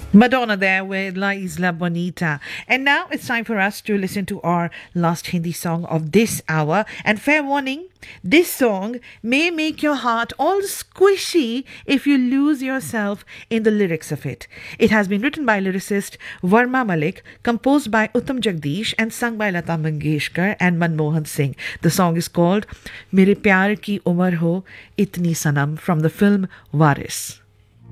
Madonna there with La Isla Bonita. And now it's time for us to listen to our last Hindi song of this hour. And fair warning, this song may make your heart all squishy if you lose yourself in the lyrics of it. It has been written by lyricist Varma Malik, composed by Uttam Jagdish, and sung by Lata Mangeshkar and Manmohan Singh. The song is called Mere Pyar Ki Umar Ho Itni Sanam from the film Waris.